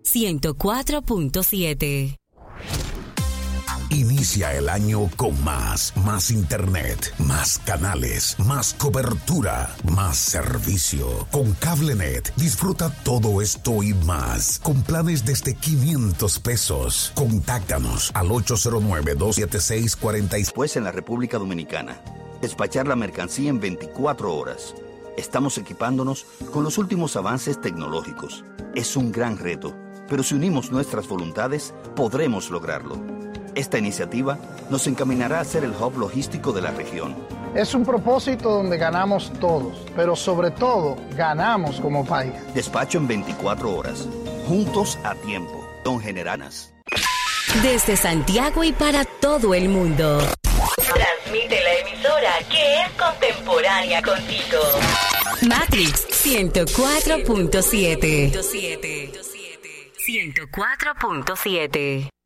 104.7. Inicia el año con más internet, más canales, más cobertura, más servicio. Con CableNet disfruta todo esto y más. Con planes desde 500 pesos. Contáctanos al 809-276-46. Pues en la República Dominicana, despachar la mercancía en 24 horas. Estamos equipándonos con los últimos avances tecnológicos. Es un gran reto, pero si unimos nuestras voluntades, podremos lograrlo. Esta iniciativa nos encaminará a ser el hub logístico de la región. Es un propósito donde ganamos todos, pero sobre todo ganamos como país. Despacho en 24 horas. Juntos a tiempo. Don Generanas. Desde Santiago y para todo el mundo. Transmite la emisora que es contemporánea contigo. Matrix 104.7. 104.7.